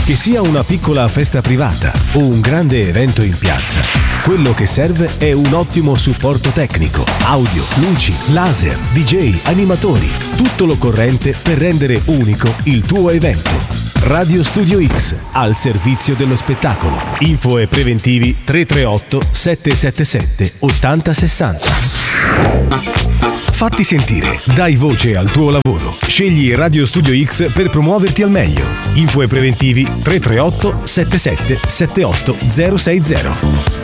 Che sia una piccola festa privata o un grande evento in piazza, quello che serve è un ottimo supporto tecnico, audio, luci, laser, DJ, animatori, tutto l'occorrente per rendere unico il tuo evento. Radio Studio X, al servizio dello spettacolo. Info e preventivi 338 777 8060. Fatti sentire, dai voce al tuo lavoro. Scegli Radio Studio X per promuoverti al meglio. Info e preventivi 338 77 78 060.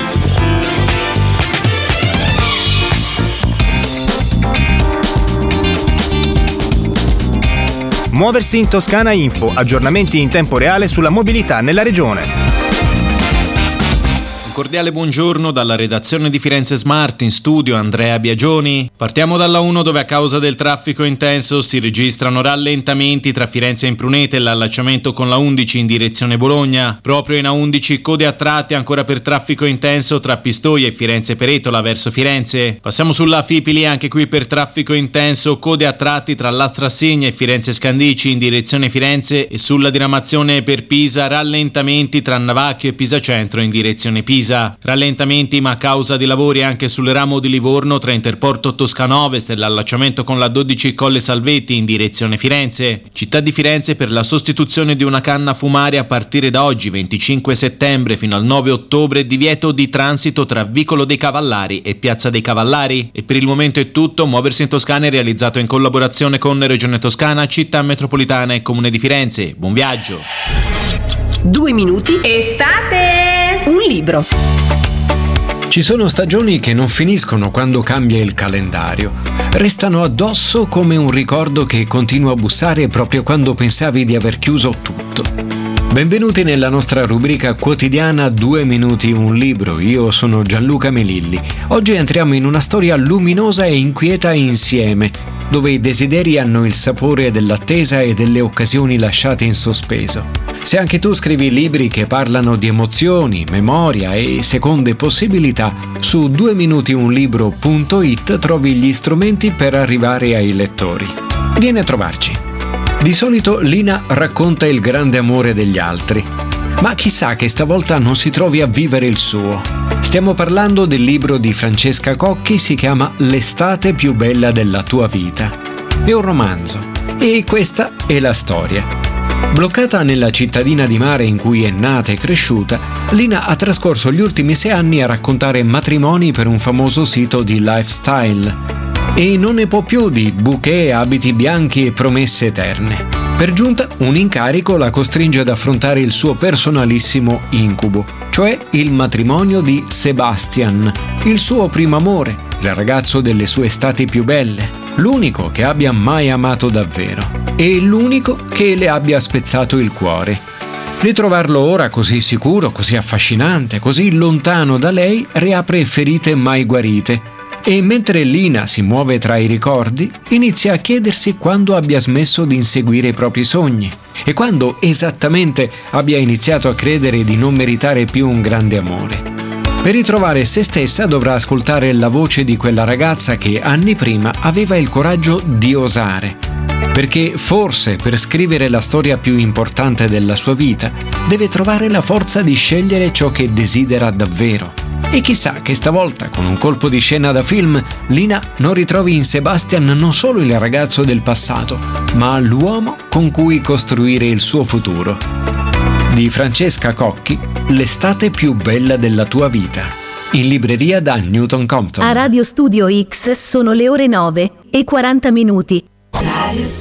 Muoversi in Toscana Info, aggiornamenti in tempo reale sulla mobilità nella regione. Cordiale buongiorno dalla redazione di Firenze Smart, in studio Andrea Biagioni. Partiamo dalla 1, dove a causa del traffico intenso si registrano rallentamenti tra Firenze e Imprunete e l'allacciamento con la 11 in direzione Bologna. Proprio in A11 code a tratti ancora per traffico intenso tra Pistoia e Firenze Peretola verso Firenze. Passiamo sulla Fipili, anche qui per traffico intenso code a tratti tra Lastrassegna e Firenze Scandici in direzione Firenze, e sulla diramazione per Pisa rallentamenti tra Navacchio e Pisa Centro in direzione Pisa. Rallentamenti ma a causa di lavori anche sul ramo di Livorno tra Interporto Toscano Ovest e l'allacciamento con la 12 Colle Salvetti in direzione Firenze. Città di Firenze per la sostituzione di una canna fumaria a partire da oggi 25 settembre fino al 9 ottobre, divieto di transito tra Vicolo dei Cavallari e Piazza dei Cavallari. E per il momento è tutto. Muoversi in Toscana è realizzato in collaborazione con Regione Toscana, Città Metropolitana e Comune di Firenze. Buon viaggio. 2 minuti. Estate! Un libro. Ci sono stagioni che non finiscono quando cambia il calendario. Restano addosso come un ricordo che continua a bussare proprio quando pensavi di aver chiuso tutto. Benvenuti nella nostra rubrica quotidiana 2 minuti un libro. Io sono Gianluca Melilli. Oggi entriamo in una storia luminosa e inquieta insieme, dove i desideri hanno il sapore dell'attesa e delle occasioni lasciate in sospeso. Se anche tu scrivi libri che parlano di emozioni, memoria e seconde possibilità, su 2minutiunlibro.it trovi gli strumenti per arrivare ai lettori. Vieni a trovarci. Di solito Lina racconta il grande amore degli altri, ma chissà che stavolta non si trovi a vivere il suo. Stiamo parlando del libro di Francesca Cocchi, si chiama L'estate più bella della tua vita. È un romanzo e questa è la storia. Bloccata nella cittadina di mare in cui è nata e cresciuta, Lina ha trascorso gli ultimi 6 anni a raccontare matrimoni per un famoso sito di lifestyle e non ne può più di bouquet, abiti bianchi e promesse eterne. Per giunta, un incarico la costringe ad affrontare il suo personalissimo incubo, cioè il matrimonio di Sebastian, il suo primo amore, il ragazzo delle sue estati più belle, l'unico che abbia mai amato davvero e l'unico che le abbia spezzato il cuore. Ritrovarlo ora così sicuro, così affascinante, così lontano da lei, riapre ferite mai guarite. E mentre Lina si muove tra i ricordi, inizia a chiedersi quando abbia smesso di inseguire i propri sogni e quando esattamente abbia iniziato a credere di non meritare più un grande amore. Per ritrovare se stessa dovrà ascoltare la voce di quella ragazza che anni prima aveva il coraggio di osare. Perché forse per scrivere la storia più importante della sua vita deve trovare la forza di scegliere ciò che desidera davvero. E chissà che stavolta, con un colpo di scena da film, Lina non ritrovi in Sebastian non solo il ragazzo del passato, ma l'uomo con cui costruire il suo futuro. Di Francesca Cocchi, L'estate più bella della tua vita. In libreria da Newton Compton. A Radio Studio X sono le ore 9:40.